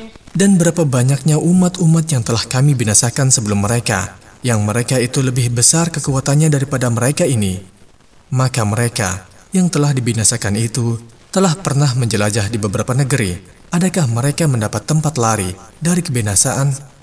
Dan berapa banyaknya umat-umat yang telah kami binasakan sebelum mereka, yang mereka itu lebih besar kekuatannya daripada mereka ini. Maka mereka yang telah dibinasakan itu telah pernah menjelajah di beberapa negeri. Adakah mereka mendapat tempat lari dari kebinasaan?